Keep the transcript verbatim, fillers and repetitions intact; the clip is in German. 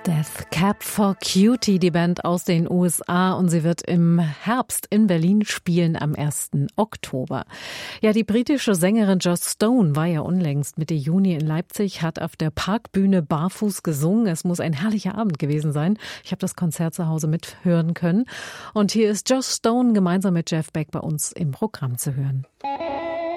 Death Cab for Cutie, die Band aus den U S A, und sie wird im Herbst in Berlin spielen am ersten Oktober. Ja, die britische Sängerin Joss Stone war ja unlängst Mitte Juni in Leipzig, hat auf der Parkbühne barfuß gesungen. Es muss ein herrlicher Abend gewesen sein. Ich habe das Konzert zu Hause mithören können. Und hier ist Joss Stone gemeinsam mit Jeff Beck bei uns im Programm zu hören.